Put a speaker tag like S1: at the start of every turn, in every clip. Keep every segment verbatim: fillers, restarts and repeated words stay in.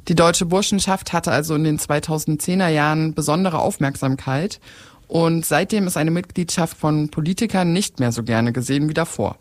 S1: Die Deutsche Burschenschaft hatte also in den zweitausendzehner Jahren besondere Aufmerksamkeit und seitdem ist eine Mitgliedschaft von Politikern nicht mehr so gerne gesehen wie davor.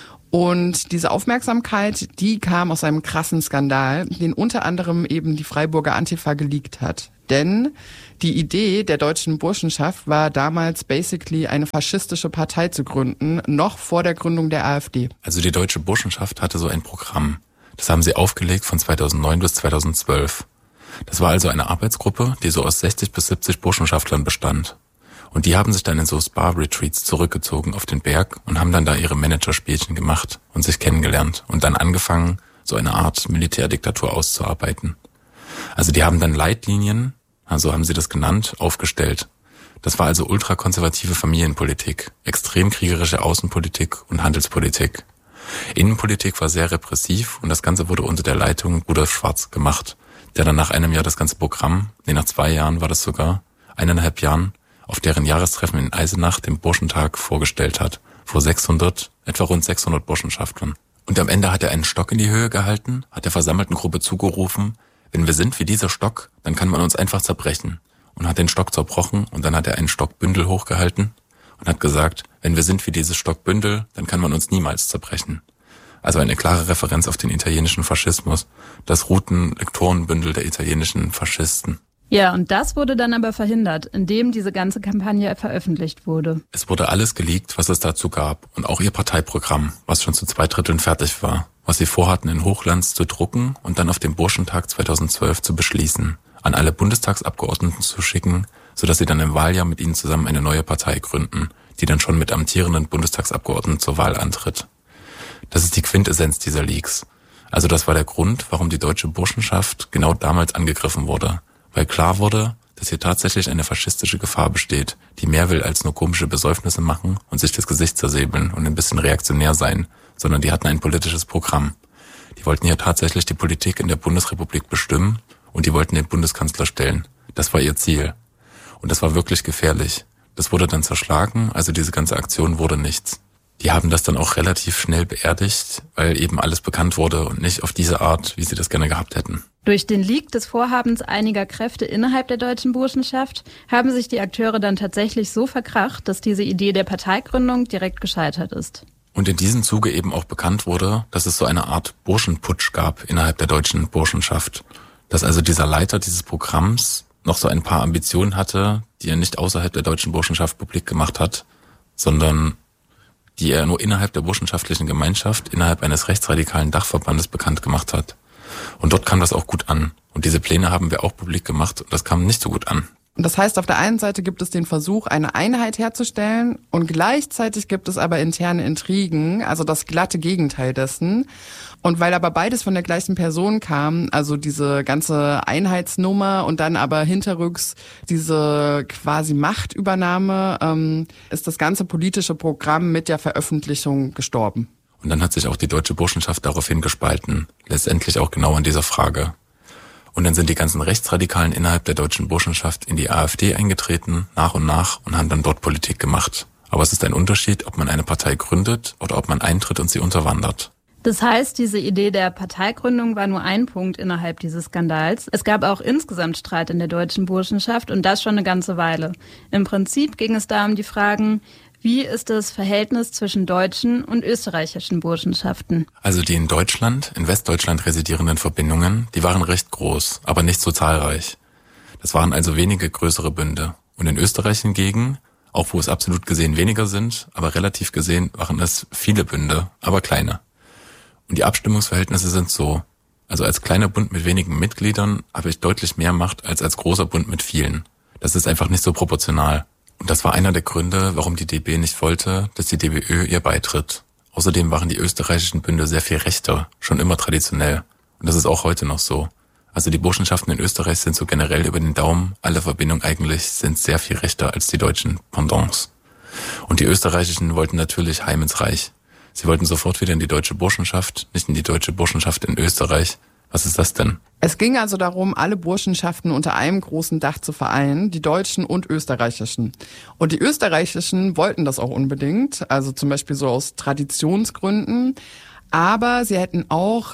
S1: Und diese Aufmerksamkeit, die kam aus einem krassen Skandal, den unter anderem eben die Freiburger Antifa geleakt hat. Denn die Idee der Deutschen Burschenschaft war damals basically eine faschistische Partei zu gründen, noch vor der Gründung der AfD.
S2: Also die Deutsche Burschenschaft hatte so ein Programm. Das haben sie aufgelegt von zweitausendneun bis zweitausendzwölf. Das war also eine Arbeitsgruppe, die so aus sechzig bis siebzig Burschenschaftlern bestand. Und die haben sich dann in so Spa-Retreats zurückgezogen auf den Berg und haben dann da ihre Managerspielchen gemacht und sich kennengelernt und dann angefangen, so eine Art Militärdiktatur auszuarbeiten. Also die haben dann Leitlinien, also haben sie das genannt, aufgestellt. Das war also ultrakonservative Familienpolitik, extrem kriegerische Außenpolitik und Handelspolitik. Innenpolitik war sehr repressiv und das Ganze wurde unter der Leitung Rudolf Schwarz gemacht, der dann nach einem Jahr das ganze Programm, nee, nach zwei Jahren war das sogar, eineinhalb Jahren, auf deren Jahrestreffen in Eisenach den Burschentag vorgestellt hat, vor sechshundert, etwa rund sechshundert Burschenschaftlern. Und am Ende hat er einen Stock in die Höhe gehalten, hat der versammelten Gruppe zugerufen, wenn wir sind wie dieser Stock, dann kann man uns einfach zerbrechen. Und hat den Stock zerbrochen und dann hat er einen Stockbündel hochgehalten und hat gesagt, wenn wir sind wie dieses Stockbündel, dann kann man uns niemals zerbrechen. Also eine klare Referenz auf den italienischen Faschismus, das Routenlektorenbündel der italienischen Faschisten.
S3: Ja, und das wurde dann aber verhindert, indem diese ganze Kampagne veröffentlicht wurde.
S2: Es wurde alles geleakt, was es dazu gab und auch ihr Parteiprogramm, was schon zu zwei Dritteln fertig war, was sie vorhatten in Hochglanz zu drucken und dann auf dem Burschentag zweitausendzwölf zu beschließen, an alle Bundestagsabgeordneten zu schicken, sodass sie dann im Wahljahr mit ihnen zusammen eine neue Partei gründen, die dann schon mit amtierenden Bundestagsabgeordneten zur Wahl antritt. Das ist die Quintessenz dieser Leaks. Also das war der Grund, warum die Deutsche Burschenschaft genau damals angegriffen wurde. Weil klar wurde, dass hier tatsächlich eine faschistische Gefahr besteht, die mehr will als nur komische Besäufnisse machen und sich das Gesicht zersäbeln und ein bisschen reaktionär sein, sondern die hatten ein politisches Programm. Die wollten hier tatsächlich die Politik in der Bundesrepublik bestimmen und die wollten den Bundeskanzler stellen. Das war ihr Ziel. Und das war wirklich gefährlich. Das wurde dann zerschlagen, also diese ganze Aktion wurde nichts. Die haben das dann auch relativ schnell beerdigt, weil eben alles bekannt wurde und nicht auf diese Art, wie sie das gerne gehabt hätten.
S3: Durch den Leak des Vorhabens einiger Kräfte innerhalb der Deutschen Burschenschaft haben sich die Akteure dann tatsächlich so verkracht, dass diese Idee der Parteigründung direkt gescheitert ist.
S2: Und in diesem Zuge eben auch bekannt wurde, dass es so eine Art Burschenputsch gab innerhalb der Deutschen Burschenschaft. Dass also dieser Leiter dieses Programms noch so ein paar Ambitionen hatte, die er nicht außerhalb der Deutschen Burschenschaft publik gemacht hat, sondern die er nur innerhalb der burschenschaftlichen Gemeinschaft, innerhalb eines rechtsradikalen Dachverbandes bekannt gemacht hat. Und dort kam das auch gut an. Und diese Pläne haben wir auch publik gemacht und das kam nicht so gut an.
S1: Das heißt, auf der einen Seite gibt es den Versuch, eine Einheit herzustellen und gleichzeitig gibt es aber interne Intrigen, also das glatte Gegenteil dessen. Und weil aber beides von der gleichen Person kam, also diese ganze Einheitsnummer und dann aber hinterrücks diese quasi Machtübernahme, ähm, ist das ganze politische Programm mit der Veröffentlichung gestorben.
S2: Und dann hat sich auch die Deutsche Burschenschaft daraufhin gespalten, letztendlich auch genau an dieser Frage. Und dann sind die ganzen Rechtsradikalen innerhalb der Deutschen Burschenschaft in die AfD eingetreten, nach und nach, und haben dann dort Politik gemacht. Aber es ist ein Unterschied, ob man eine Partei gründet oder ob man eintritt und sie unterwandert.
S3: Das heißt, diese Idee der Parteigründung war nur ein Punkt innerhalb dieses Skandals. Es gab auch insgesamt Streit in der Deutschen Burschenschaft und das schon eine ganze Weile. Im Prinzip ging es da um die Fragen, wie ist das Verhältnis zwischen deutschen und österreichischen Burschenschaften?
S2: Also die in Deutschland, in Westdeutschland residierenden Verbindungen, die waren recht groß, aber nicht so zahlreich. Das waren also wenige größere Bünde. Und in Österreich hingegen, auch wo es absolut gesehen weniger sind, aber relativ gesehen waren es viele Bünde, aber kleine. Und die Abstimmungsverhältnisse sind so. Also als kleiner Bund mit wenigen Mitgliedern habe ich deutlich mehr Macht als als großer Bund mit vielen. Das ist einfach nicht so proportional. Und das war einer der Gründe, warum die D B nicht wollte, dass die D B Ö ihr beitritt. Außerdem waren die österreichischen Bünde sehr viel rechter, schon immer traditionell. Und das ist auch heute noch so. Also die Burschenschaften in Österreich sind so generell über den Daumen, alle Verbindungen eigentlich sind sehr viel rechter als die deutschen Pendants. Und die österreichischen wollten natürlich heim ins Reich. Sie wollten sofort wieder in die Deutsche Burschenschaft, nicht in die Deutsche Burschenschaft in Österreich. Was ist das denn?
S1: Es ging also darum, alle Burschenschaften unter einem großen Dach zu vereinen, die deutschen und österreichischen. Und die österreichischen wollten das auch unbedingt, also zum Beispiel so aus Traditionsgründen. Aber sie hätten auch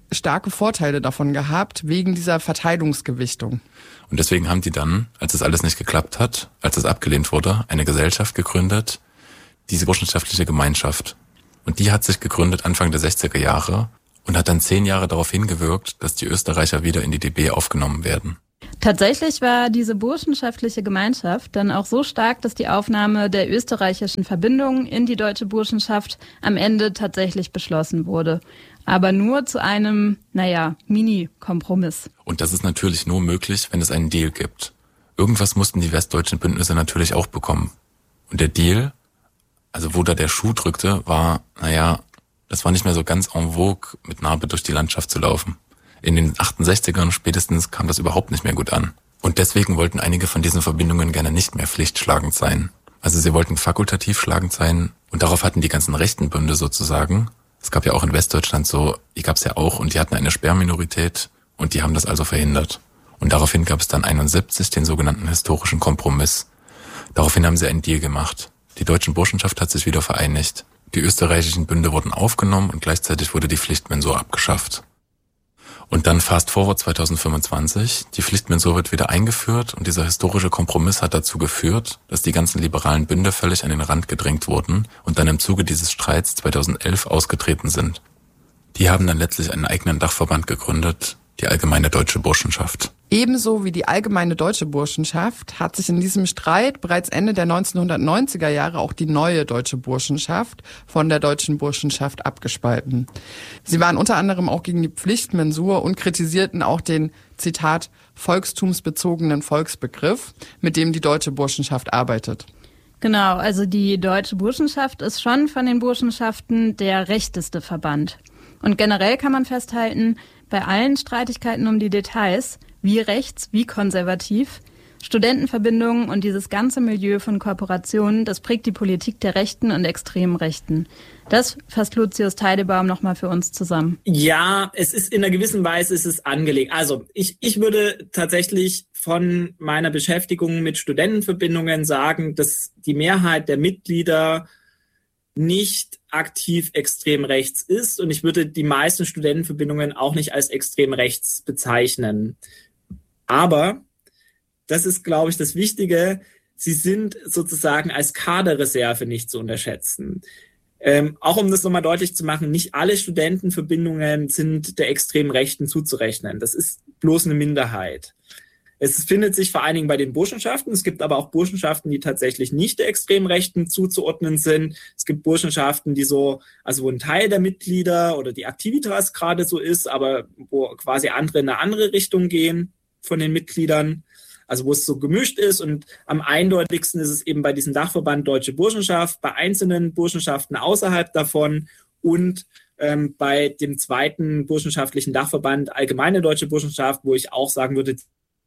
S1: starke Vorteile davon gehabt, wegen dieser Verteilungsgewichtung.
S2: Und deswegen haben die dann, als es alles nicht geklappt hat, als es abgelehnt wurde, eine Gesellschaft gegründet, diese burschenschaftliche Gemeinschaft. Und die hat sich gegründet Anfang der sechziger Jahre und hat dann zehn Jahre darauf hingewirkt, dass die Österreicher wieder in die D B aufgenommen werden.
S3: Tatsächlich war diese burschenschaftliche Gemeinschaft dann auch so stark, dass die Aufnahme der österreichischen Verbindungen in die deutsche Burschenschaft am Ende tatsächlich beschlossen wurde. Aber nur zu einem, naja, Mini-Kompromiss.
S2: Und das ist natürlich nur möglich, wenn es einen Deal gibt. Irgendwas mussten die westdeutschen Bündnisse natürlich auch bekommen. Und der Deal, also wo da der Schuh drückte, war, naja, das war nicht mehr so ganz en vogue, mit Narbe durch die Landschaft zu laufen. In den achtundsechzigern spätestens kam das überhaupt nicht mehr gut an. Und deswegen wollten einige von diesen Verbindungen gerne nicht mehr pflichtschlagend sein. Also sie wollten fakultativ schlagend sein und darauf hatten die ganzen rechten Bünde sozusagen. Es gab ja auch in Westdeutschland so, die gab es ja auch und die hatten eine Sperrminorität und die haben das also verhindert. Und daraufhin gab es dann einundsiebzig den sogenannten historischen Kompromiss. Daraufhin haben sie einen Deal gemacht. Die deutsche Burschenschaft hat sich wieder vereinigt. Die österreichischen Bünde wurden aufgenommen und gleichzeitig wurde die Pflichtmensur abgeschafft. Und dann fast forward zweitausendfünfundzwanzig, die Pflichtmensur wird wieder eingeführt und dieser historische Kompromiss hat dazu geführt, dass die ganzen liberalen Bünde völlig an den Rand gedrängt wurden und dann im Zuge dieses Streits zweitausendelf ausgetreten sind. Die haben dann letztlich einen eigenen Dachverband gegründet, die Allgemeine Deutsche Burschenschaft.
S1: Ebenso wie die Allgemeine Deutsche Burschenschaft hat sich in diesem Streit bereits Ende der neunzehnhundertneunziger Jahre auch die neue Deutsche Burschenschaft von der Deutschen Burschenschaft abgespalten. Sie waren unter anderem auch gegen die Pflichtmensur und kritisierten auch den, Zitat, volkstumsbezogenen Volksbegriff, mit dem die Deutsche Burschenschaft arbeitet.
S3: Genau, also die Deutsche Burschenschaft ist schon von den Burschenschaften der rechteste Verband. Und generell kann man festhalten, bei allen Streitigkeiten um die Details, wie rechts, wie konservativ, Studentenverbindungen und dieses ganze Milieu von Kooperationen, das prägt die Politik der Rechten und extremen Rechten. Das fasst Lucius Teidebaum nochmal für uns zusammen.
S4: Ja, es ist in einer gewissen Weise ist es angelegt. Also ich, ich würde tatsächlich von meiner Beschäftigung mit Studentenverbindungen sagen, dass die Mehrheit der Mitglieder nicht aktiv extrem rechts ist und ich würde die meisten Studentenverbindungen auch nicht als extrem rechts bezeichnen. Aber, das ist, glaube ich, das Wichtige, sie sind sozusagen als Kaderreserve nicht zu unterschätzen. Ähm, auch um das nochmal deutlich zu machen, nicht alle Studentenverbindungen sind der extrem Rechten zuzurechnen. Das ist bloß eine Minderheit. Es findet sich vor allen Dingen bei den Burschenschaften. Es gibt aber auch Burschenschaften, die tatsächlich nicht der extrem Rechten zuzuordnen sind. Es gibt Burschenschaften, die so, also wo ein Teil der Mitglieder oder die Aktivitas gerade so ist, aber wo quasi andere in eine andere Richtung gehen von den Mitgliedern. Also wo es so gemischt ist und am eindeutigsten ist es eben bei diesem Dachverband Deutsche Burschenschaft, bei einzelnen Burschenschaften außerhalb davon und ähm, bei dem zweiten burschenschaftlichen Dachverband Allgemeine Deutsche Burschenschaft, wo ich auch sagen würde,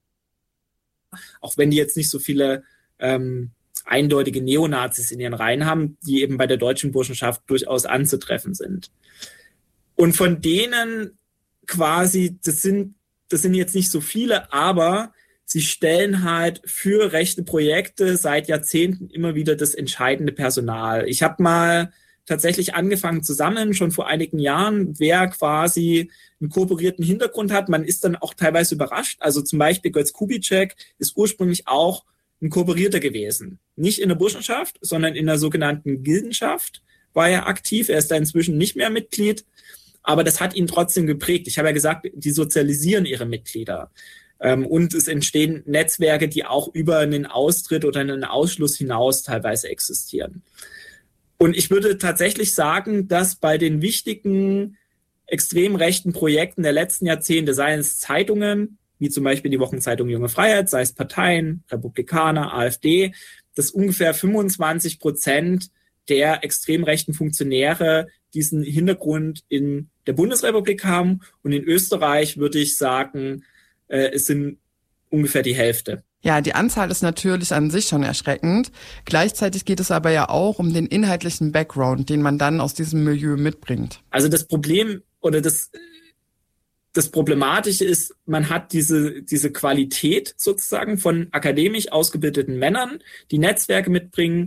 S4: auch wenn die jetzt nicht so viele ähm, eindeutige Neonazis in ihren Reihen haben, die eben bei der Deutschen Burschenschaft durchaus anzutreffen sind. Und von denen quasi, das sind, das sind jetzt nicht so viele, aber sie stellen halt für rechte Projekte seit Jahrzehnten immer wieder das entscheidende Personal. Ich habe mal tatsächlich angefangen zu sammeln, schon vor einigen Jahren, wer quasi einen kooperierten Hintergrund hat. Man ist dann auch teilweise überrascht. Also zum Beispiel Götz Kubitschek ist ursprünglich auch ein Kooperierter gewesen. Nicht in der Burschenschaft, sondern in der sogenannten Gildenschaft war er aktiv. Er ist da inzwischen nicht mehr Mitglied, aber das hat ihn trotzdem geprägt. Ich habe ja gesagt, die sozialisieren ihre Mitglieder. Und es entstehen Netzwerke, die auch über einen Austritt oder einen Ausschluss hinaus teilweise existieren. Und ich würde tatsächlich sagen, dass bei den wichtigen extrem rechten Projekten der letzten Jahrzehnte, sei es Zeitungen, wie zum Beispiel die Wochenzeitung Junge Freiheit, sei es Parteien, Republikaner, AfD, dass ungefähr fünfundzwanzig Prozent der extrem rechten Funktionäre diesen Hintergrund in der Bundesrepublik haben. Und in Österreich würde ich sagen, äh, es sind ungefähr die Hälfte.
S1: Ja, die Anzahl ist natürlich an sich schon erschreckend. Gleichzeitig geht es aber ja auch um den inhaltlichen Background, den man dann aus diesem Milieu mitbringt.
S4: Also das Problem oder das, das Problematische ist, man hat diese, diese Qualität sozusagen von akademisch ausgebildeten Männern, die Netzwerke mitbringen,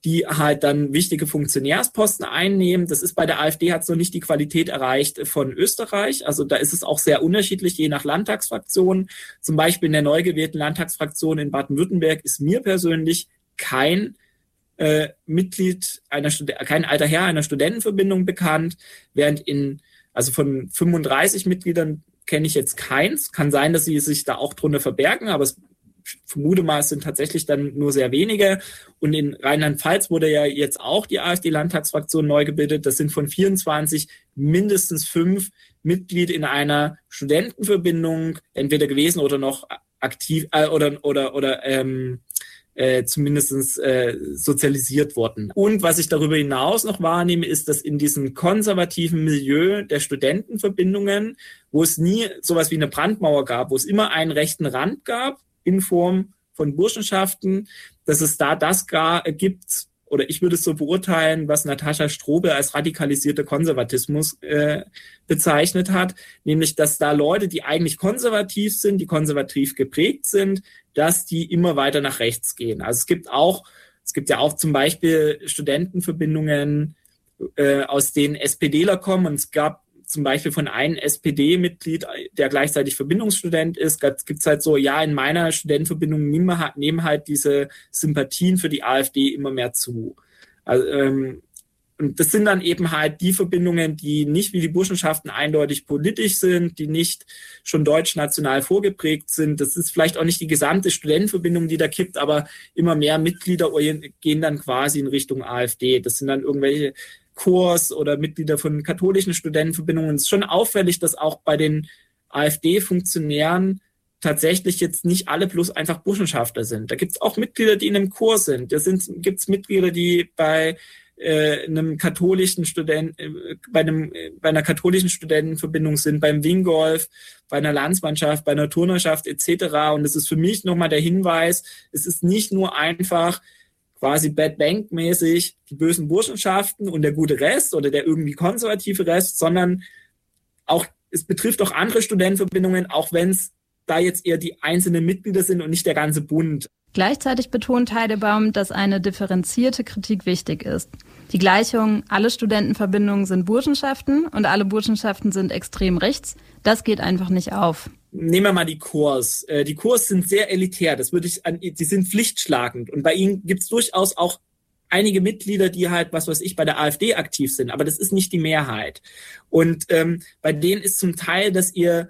S4: die halt dann wichtige Funktionärsposten einnehmen. Das ist bei der AfD, hat es noch nicht die Qualität erreicht von Österreich. Also da ist es auch sehr unterschiedlich, je nach Landtagsfraktion. Zum Beispiel in der neu gewählten Landtagsfraktion in Baden-Württemberg ist mir persönlich kein äh, Mitglied einer Stud- kein alter Herr einer Studentenverbindung bekannt, während in, also von fünfunddreißig Mitgliedern kenne ich jetzt keins. Kann sein, dass sie sich da auch drunter verbergen, aber es ich vermute mal, es sind tatsächlich dann nur sehr wenige. Und in Rheinland-Pfalz wurde ja jetzt auch die AfD-Landtagsfraktion neu gebildet. Das sind von vierundzwanzig mindestens fünf Mitglied in einer Studentenverbindung entweder gewesen oder noch aktiv äh, oder oder oder ähm, äh, zumindest äh, sozialisiert worden. Und was ich darüber hinaus noch wahrnehme, ist, dass in diesem konservativen Milieu der Studentenverbindungen, wo es nie sowas wie eine Brandmauer gab, wo es immer einen rechten Rand gab, in Form von Burschenschaften, dass es da das gar gibt, oder ich würde es so beurteilen, was Natascha Strobel als radikalisierter Konservatismus äh, bezeichnet hat, nämlich, dass da Leute, die eigentlich konservativ sind, die konservativ geprägt sind, dass die immer weiter nach rechts gehen. Also es gibt auch, es gibt ja auch zum Beispiel Studentenverbindungen, äh, aus denen SPDler kommen, und es gab zum Beispiel von einem S P D-Mitglied, der gleichzeitig Verbindungsstudent ist, gibt es halt so, ja, in meiner Studentenverbindung nehmen halt diese Sympathien für die AfD immer mehr zu. Also, ähm, und das sind dann eben halt die Verbindungen, die nicht wie die Burschenschaften eindeutig politisch sind, die nicht schon deutsch-national vorgeprägt sind. Das ist vielleicht auch nicht die gesamte Studentenverbindung, die da kippt, aber immer mehr Mitglieder gehen dann quasi in Richtung AfD. Das sind dann irgendwelche Kurs oder Mitglieder von katholischen Studentenverbindungen. Es ist schon auffällig, dass auch bei den AfD-Funktionären tatsächlich jetzt nicht alle bloß einfach Burschenschaftler sind. Da gibt es auch Mitglieder, die in einem Chor sind. Da gibt es Mitglieder, die bei äh, einem katholischen Student, äh, bei einem äh, bei einer katholischen Studentenverbindung sind, beim Wingolf, bei einer Landsmannschaft, bei einer Turnerschaft et cetera. Und das ist für mich nochmal der Hinweis: Es ist nicht nur einfach quasi Bad Bank-mäßig die bösen Burschenschaften und der gute Rest oder der irgendwie konservative Rest, sondern auch, es betrifft auch andere Studentenverbindungen, auch wenn es da jetzt eher die einzelnen Mitglieder sind und nicht der ganze Bund.
S3: Gleichzeitig betont Teidebaum, dass eine differenzierte Kritik wichtig ist. Die Gleichung, alle Studentenverbindungen sind Burschenschaften und alle Burschenschaften sind extrem rechts, das geht einfach nicht auf.
S4: Nehmen wir mal die Chors. Die Chors sind sehr elitär, das würde ich an, die sind pflichtschlagend. Und bei ihnen gibt es durchaus auch einige Mitglieder, die halt, was weiß ich, bei der AfD aktiv sind, aber das ist nicht die Mehrheit. Und ähm, bei denen ist zum Teil, dass ihr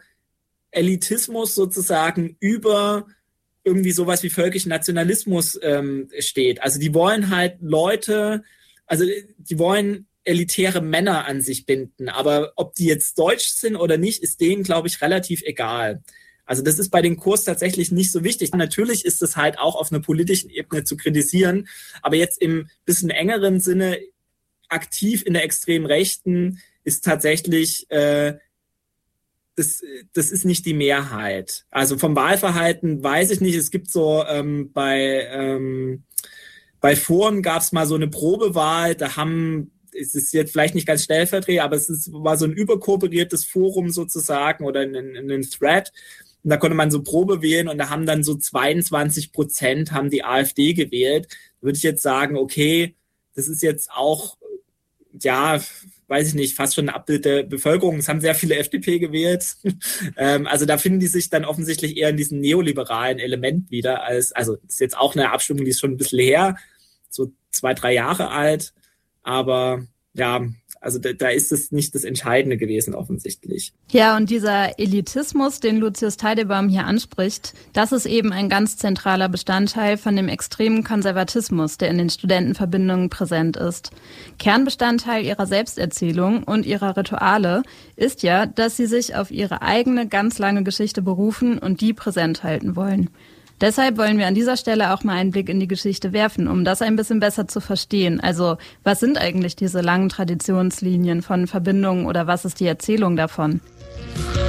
S4: Elitismus sozusagen über irgendwie sowas wie völkischen Nationalismus ähm, steht. Also die wollen halt Leute, also die wollen elitäre Männer an sich binden, aber ob die jetzt deutsch sind oder nicht, ist denen, glaube ich, relativ egal. Also das ist bei den Chors tatsächlich nicht so wichtig. Natürlich ist es halt auch auf einer politischen Ebene zu kritisieren, aber jetzt im bisschen engeren Sinne aktiv in der extremen Rechten ist tatsächlich äh, Das, das ist nicht die Mehrheit. Also vom Wahlverhalten weiß ich nicht. Es gibt so ähm, bei ähm, bei Foren gab es mal so eine Probewahl. Da haben, es ist jetzt vielleicht nicht ganz stellvertretend, aber es ist, war so ein überkooperiertes Forum sozusagen oder ein, ein Thread. Und da konnte man so Probe wählen und da haben dann so zweiundzwanzig Prozent haben die AfD gewählt. Da würde ich jetzt sagen, okay, das ist jetzt auch, ja, weiß ich nicht, fast schon ein Abbild der Bevölkerung. Es haben sehr viele F D P gewählt. ähm, also da finden die sich dann offensichtlich eher in diesem neoliberalen Element wieder. Als, also das ist jetzt auch eine Abstimmung, die ist schon ein bisschen her, so zwei, drei Jahre alt. Aber ja, also da, da ist es nicht das Entscheidende gewesen offensichtlich.
S3: Ja, und dieser Elitismus, den Lucius Teidebaum hier anspricht, das ist eben ein ganz zentraler Bestandteil von dem extremen Konservatismus, der in den Studentenverbindungen präsent ist. Kernbestandteil ihrer Selbsterzählung und ihrer Rituale ist ja, dass sie sich auf ihre eigene ganz lange Geschichte berufen und die präsent halten wollen. Deshalb wollen wir an dieser Stelle auch mal einen Blick in die Geschichte werfen, um das ein bisschen besser zu verstehen. Also, was sind eigentlich diese langen Traditionslinien von Verbindungen oder was ist die Erzählung davon?